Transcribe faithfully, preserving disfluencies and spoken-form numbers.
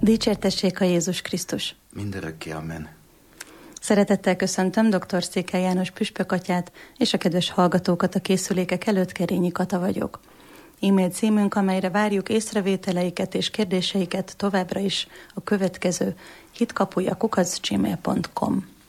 Dicsértessék a Jézus Krisztus! Mindörökké, amen. Szeretettel köszöntöm dr. Székely János püspökatyát és a kedves hallgatókat a készülékek előtt. Kerényi Kata vagyok. E-mail címünk, amelyre várjuk észrevételeiket és kérdéseiket továbbra is a következő hitkapuja kukac gmail pont com.